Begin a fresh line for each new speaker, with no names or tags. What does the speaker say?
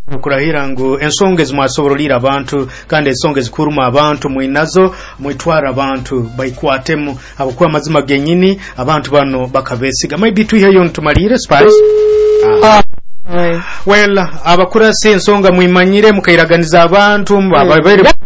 Kurahira ngo ensonga ezimwasobololira abantu kandi ensonga ezikuruma abantu mwinazo mwitwara abantu baikwatemu abokuwa mazima genyini abantu bano bakabesiga maybe tuhiyo ntumalire spice well abakurasi ensonga mwimanyire mukairaganiza abantu babere